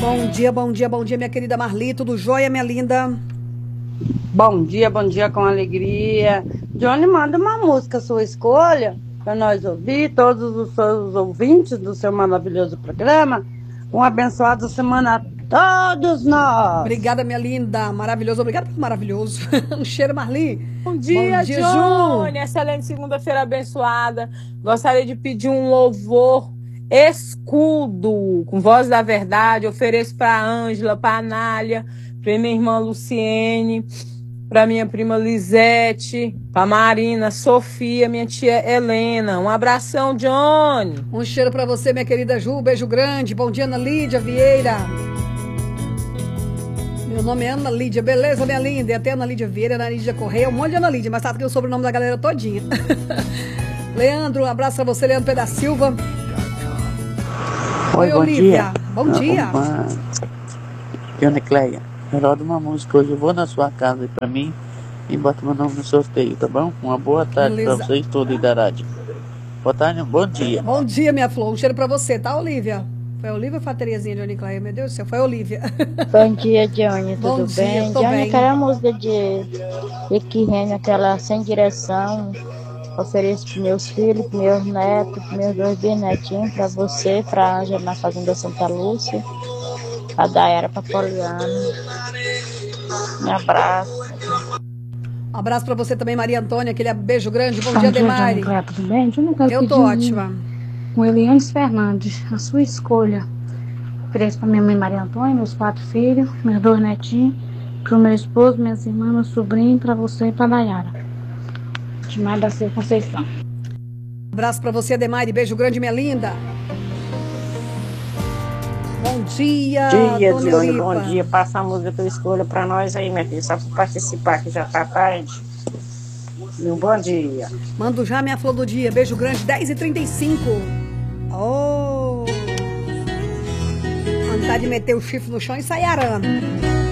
Bom dia, minha querida Marli, tudo jóia, minha linda? Bom dia com alegria. Johnny, manda uma música, sua escolha, para nós ouvir, todos os seus ouvintes do seu maravilhoso programa. Uma abençoada semana a todos nós. Obrigada, minha linda, maravilhoso, obrigada por maravilhoso. Um cheiro, Marli. Bom dia, Johnny. Excelente segunda-feira abençoada. Gostaria de pedir um louvor escudo, com voz da verdade. Ofereço para a Ângela, para a Anália, para minha irmã Luciene, para minha prima Lisete, para Marina, Sofia, minha tia Helena. Um abração, Johnny. Um cheiro para você, minha querida Ju, beijo grande. Bom dia, Ana Lídia Vieira. Meu nome é Ana Lídia, beleza, minha linda? E até Ana Lídia Vieira, Ana Lídia Correia, um monte de Ana Lídia, mas sabe que eu sou o sobrenome da galera todinha. Leandro, um abraço pra você, Leandro Pé da Silva. Oi, Olivia. Bom dia. Ana Cleia, roda uma música hoje. Eu vou na sua casa pra mim e boto meu nome no sorteio, tá bom? Uma boa tarde pra vocês todos da rádio. Boa tarde, bom dia. Bom dia, minha flor. Um cheiro pra você, tá, Olivia? Foi a Olivia ou foi a Terezinha, Johnny Cleia? Meu Deus do céu, foi a Olivia. Bom dia, Johnny. Tudo bem? Tô Johnny, bem. quero a música de Equirrene, aquela Sem Direção. Ofereço para meus filhos, para meus netos, para meus 2 bisnetinhos, para você, para a Ângela na Fazenda Santa Lúcia, para a Dayara, para a Poliana. Um abraço. Um abraço pra você também, Maria Antônia, aquele beijo grande. Bom dia, Demari. Johnny, tudo bem? Eu tô ótima. Com Elianes Fernandes, a sua escolha. Ofereço para minha mãe Maria Antônia, meus 4 filhos, meus 2 netinhos, para o meu esposo, minhas irmãs, meu sobrinho, para você e para a Dayara. Demais da Conceição. Um abraço pra você, Demari. Beijo grande, minha linda. Bom dia, Johnny, Oliva. bom dia. Passa a música tua escolha pra nós aí, minha filha, só pra participar, que já tá tarde. Um bom dia. Mando já minha flor do dia. Beijo grande, 10h35. Oh! Vontade de meter o chifre no chão e sair arando.